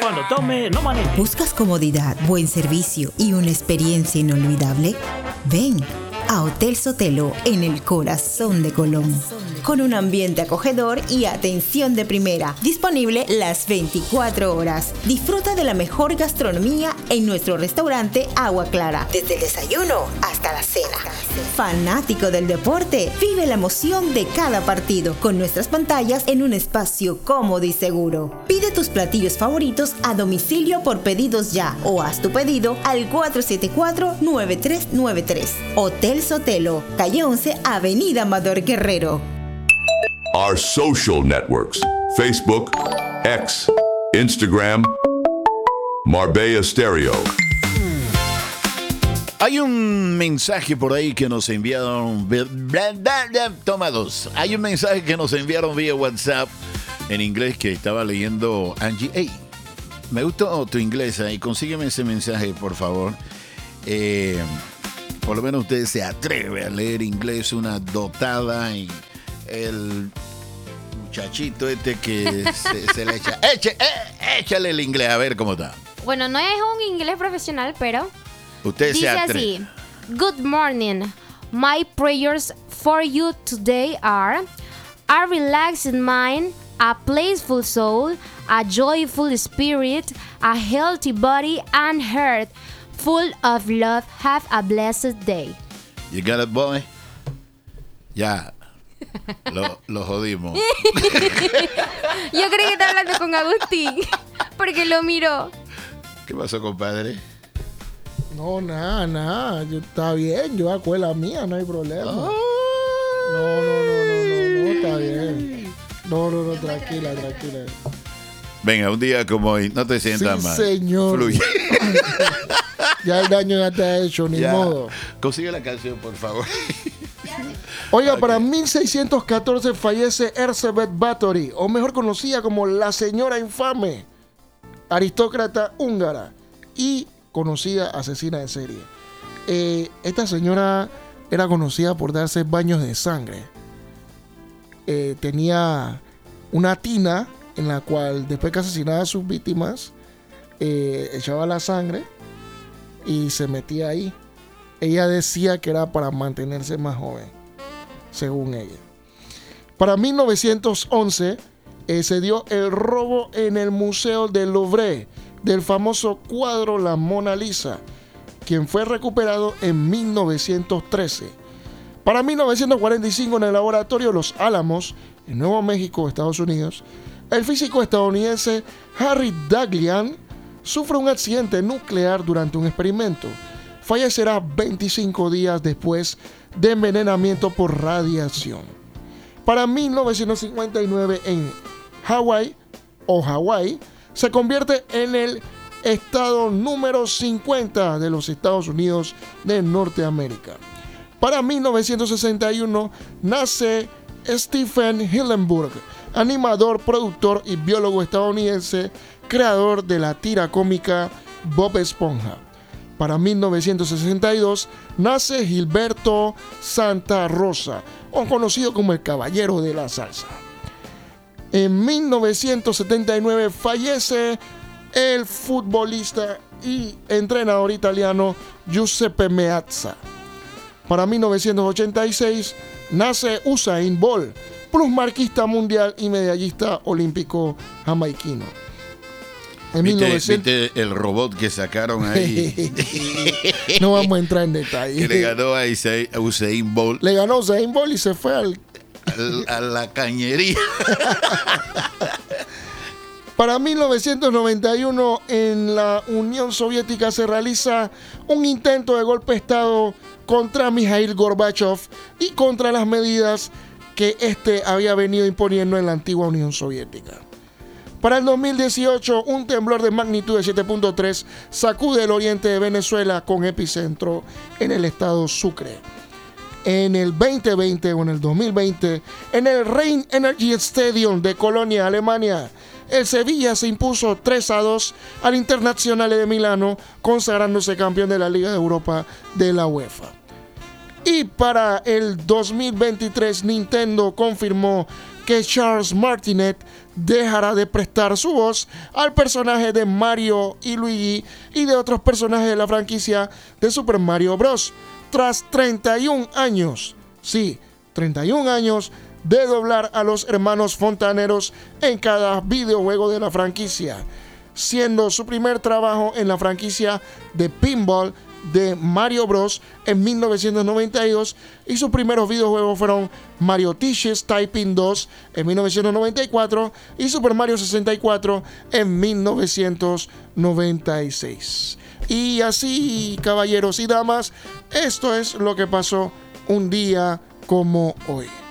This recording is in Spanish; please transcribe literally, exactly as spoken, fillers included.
Cuando tome, no maneje. ¿Buscas comodidad, buen servicio y una experiencia inolvidable? Ven a Hotel Sotelo en el corazón de Colón, con un ambiente acogedor y atención de primera, disponible las veinticuatro horas. Disfruta de la mejor gastronomía en nuestro restaurante Agua Clara, desde el desayuno hasta la cena. Fanático del deporte, vive la emoción de cada partido con nuestras pantallas en un espacio cómodo y seguro. Pide tus platillos favoritos a domicilio por pedidos ya o haz tu pedido al cuatro siete cuatro, nueve tres nueve tres. Hotel Sotelo, calle once, Avenida Amador Guerrero. Our social networks: Facebook, X, Instagram, Marbella Stereo. Hay un mensaje por ahí que nos enviaron. Toma dos. Hay un mensaje que nos enviaron vía WhatsApp en inglés que estaba leyendo Angie. Hey, me gustó tu inglés ahí. Consígueme ese mensaje, por favor. Eh, por lo menos usted se atreve a leer inglés, una dotada, y el muchachito este que se, se le echa. Eche, eh, échale el inglés a ver cómo está. Bueno, no es un inglés profesional, pero usted dice se atreve. así: Good morning. My prayers for you today are a relaxed mind, a peaceful soul, a joyful spirit, a healthy body and heart, full of love. Have a blessed day. You got it, boy? Ya. Lo, lo jodimos. Yo creí que estaba hablando con Agustín, porque lo miró. ¿Qué pasó, compadre? No, nada, nada. Yo, está bien, yo hago la mía, no hay problema. Oh. No, no, no, no, no, no, está bien. No, no, no, tranquila, tranquila. Venga, un día como hoy, no te sientas Sí, mal. señor. Fluye. Ya el daño ya está hecho, ni Ya. modo. Consigue la canción, por favor. Oiga, Okay. para mil seiscientos catorce fallece Elizabeth Bathory, o mejor conocida como la señora infame, aristócrata húngara y conocida asesina de serie. Eh, esta señora era conocida por darse baños de sangre. Eh, tenía una tina en la cual, después que asesinaba a sus víctimas, eh, echaba la sangre y se metía ahí. Ella decía que era para mantenerse más joven, según ella. Para mil novecientos once eh, se dio el robo en el Museo del Louvre del famoso cuadro La Mona Lisa, quien fue recuperado en mil novecientos trece. Para mil novecientos cuarenta y cinco, en el laboratorio Los Álamos, en Nuevo México, Estados Unidos, el físico estadounidense Harry Daghlian sufre un accidente nuclear durante un experimento. Fallecerá veinticinco días después de envenenamiento por radiación. Para mil novecientos cincuenta y nueve, en Hawái o Hawái se convierte en el estado número cincuenta de los Estados Unidos de Norteamérica. Para mil novecientos sesenta y uno nace Stephen Hillenburg, animador, productor y biólogo estadounidense, creador de la tira cómica Bob Esponja. Para mil novecientos sesenta y dos nace Gilberto Santa Rosa, o conocido como el Caballero de la Salsa. En mil novecientos setenta y nueve fallece el futbolista y entrenador italiano Giuseppe Meazza. Para mil novecientos ochenta y seis nace Usain Bolt, plusmarquista mundial y medallista olímpico jamaiquino. En ¿Viste, mil novecientos... ¿Viste el robot que sacaron ahí? No vamos a entrar en detalle. Que le ganó a Usain, a Usain Bolt. Le ganó Usain Bolt y se fue al... al a la cañería. Para mil novecientos noventa y uno, en la Unión Soviética se realiza un intento de golpe de Estado contra Mikhail Gorbachev y contra las medidas que éste había venido imponiendo en la antigua Unión Soviética. Para el dos mil dieciocho, un temblor de magnitud de siete punto tres sacude el oriente de Venezuela con epicentro en el estado Sucre. En el veinte veinte o en el dos mil veinte, en el Rhein Energy Stadium de Colonia, Alemania, el Sevilla se impuso tres a dos al Internazionale de Milano, consagrándose campeón de la Liga de Europa de la UEFA. Y para el dos mil veintitrés, Nintendo confirmó que Charles Martinet dejará de prestar su voz al personaje de Mario y Luigi y de otros personajes de la franquicia de Super Mario Bros. Tras treinta y un años, sí, treinta y un años de doblar a los hermanos fontaneros en cada videojuego de la franquicia, siendo su primer trabajo en la franquicia de pinball de Mario Bros. En mil novecientos noventa y dos, y sus primeros videojuegos fueron Mario Teaches Typing dos en mil novecientos noventa y cuatro y Super Mario sesenta y cuatro en mil novecientos noventa y seis. Y así, caballeros y damas, esto es lo que pasó un día como hoy.